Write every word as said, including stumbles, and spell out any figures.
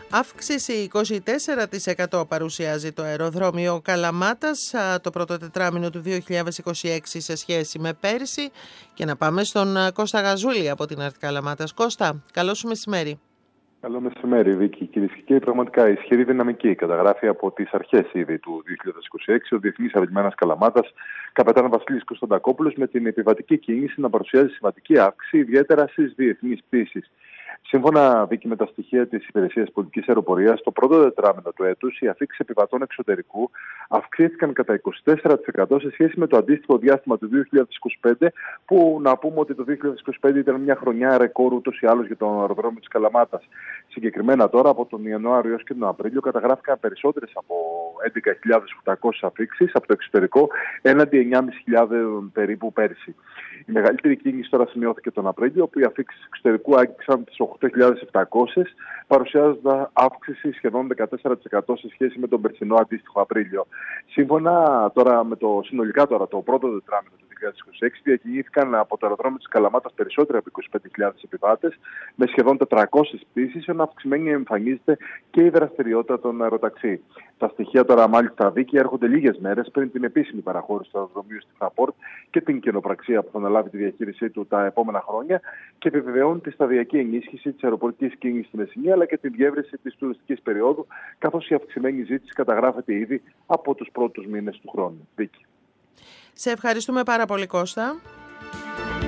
Αύξηση είκοσι τέσσερα τοις εκατό παρουσιάζει το αεροδρόμιο Καλαμάτας το πρώτο τετράμινο του δύο χιλιάδες είκοσι έξι σε σχέση με πέρυσι. Και να πάμε στον Κώστα Γαζούλη από την ΑΡΤ Καλαμάτας. Κώστα, καλό σου μεσημέρι. Καλό μεσημέρι, Βίκη. Κυρίες και κύριοι, πραγματικά ισχυρή δυναμική καταγράφει από τις αρχές ήδη του δύο χιλιάδες είκοσι έξι ο Διεθνής Αερολιμένας Καλαμάτας, καπετάν Βασίλης Κωνσταντακόπουλος, με την επιβατική κίνηση να παρουσιάζει σημαντική αύξηση, ιδιαίτερα στις διεθνείς πτήσεις. Σύμφωνα, Βίκη, με τα στοιχεία της Υπηρεσίας Πολιτικής Αεροπορίας, το πρώτο τετράμινο του έτους οι αφήξεις επιβατών εξωτερικού αυξήθηκαν κατά είκοσι τέσσερα τοις εκατό σε σχέση με το αντίστοιχο διάστημα του δύο χιλιάδες είκοσι πέντε, που να πούμε ότι το δύο χιλιάδες είκοσι πέντε ήταν μια χρονιά ρεκόρ ούτως ή άλλως για το αεροδρόμιο της Καλαμάτας. Συγκεκριμένα τώρα, από τον Ιανουάριο έως και τον Απρίλιο, καταγράφηκαν περισσότερες από έντεκα χιλιάδες οκτακόσιες αφήξεις από το εξωτερικό, έναντι εννιά χιλιάδες πεντακόσιες περίπου πέρσι. Η μεγαλύτερη κίνηση τώρα σημειώθηκε τον Απρίλιο, όπου οι αφήξεις εξωτερικού άγγιξαν τις οκτώ χιλιάδες επτακόσιες, παρουσιάζοντας αύξηση σχεδόν δεκατέσσερα τοις εκατό σε σχέση με τον περσινό αντίστοιχο Απρίλιο. Σύμφωνα τώρα με το συνολικά τώρα το πρώτο τετράμινο του δύο χιλιάδες είκοσι έξι, διακινήθηκαν από το αεροδρόμιο της Καλαμάτας περισσότεροι από είκοσι πέντε χιλιάδες επιβάτες, με σχεδόν τετρακόσιες πτήσεις, ενώ αυξημένη εμφανίζεται και η δραστηριότητα των αεροταξί. Τα στοιχεία τώρα, μάλιστα, Βίκη, έρχονται λίγες μέρες πριν την επίσημη παραχώρηση του αεροδρομίου στη Fraport και την κοινοπραξία που θα αναλάβει τη διαχείρισή του τα επόμενα χρόνια, και επιβεβαιώνει τη σταδιακή ενίσχυση της αεροπορικής κίνησης στη Μεσσηνία, αλλά και τη διεύρυνση της τουριστικής περίοδου, καθώς η αυξημένη ζήτηση καταγράφεται ήδη από τους πρώτους μήνες του χρόνου. Βίκη. Σε ευχαριστούμε πάρα πολύ, Κώστα.